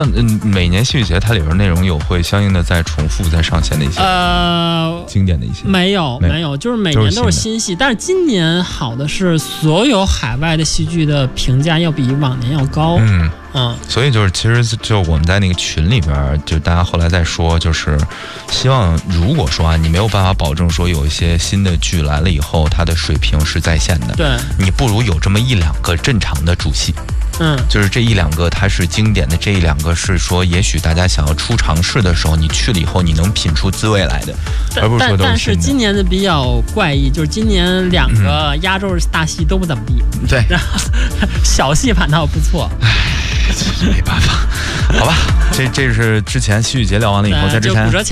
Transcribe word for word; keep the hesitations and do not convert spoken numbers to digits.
嗯，每年戏剧节它里边内容有会相应的再重复再上线的一些呃经典的一些没有没有没有，就是每年都是新戏，但是今年好的是所有海外的戏剧的评价要比往年要高。 嗯嗯， 所以就是其实就我们在那个群里边，就大家后来在说，就是希望如果说啊你没有办法保证说有一些新的剧来了以后它的水平是在线的， 对， 你不如有这么一两个正常的主戏。 嗯， 就是这一两个它是经典的，这一两个是说也许大家想要初尝试的时候，你去了以后你能品出滋味来的，而不是说都是新的。 但是今年的比较怪异，就是今年两个压轴大戏都不怎么地， 嗯、对， 然后小戏反倒不错。 没办法，好吧，这这是之前戏剧节聊完了以后，在之前。